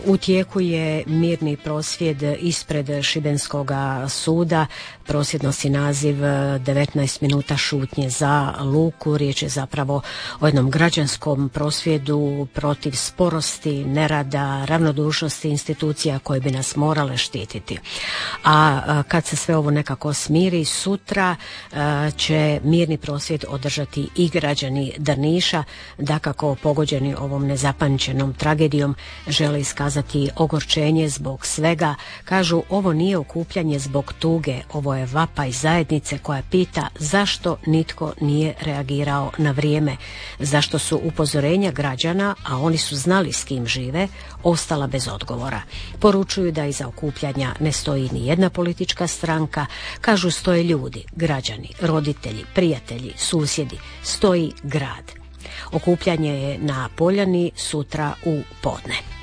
U tijeku je mirni prosvjed ispred Šibenskog suda. Prosvjed nosi naziv 19 minuta šutnje za Luku. Riječ je zapravo o jednom građanskom prosvjedu protiv sporosti, nerada, ravnodušnosti institucija koje bi nas morale štititi. A kad se sve ovo nekako smiri, sutra će mirni prosvjed održati i građani Drniša. Dakako, pogođeni ovom nezapamćenom tragedijom, žele iskazati ogorčenje zbog svega. Kažu, ovo nije okupljanje zbog tuge, ovo je vapaj zajednice koja pita zašto nitko nije reagirao na vrijeme, zašto su upozorenja građana, a oni su znali s kim žive, ostala bez odgovora. Poručuju da iza okupljanja ne stoji ni jedna politička stranka. Kažu, stoje ljudi, građani, roditelji, prijatelji, susjedi, stoji grad. Okupljanje je na Poljani sutra u podne.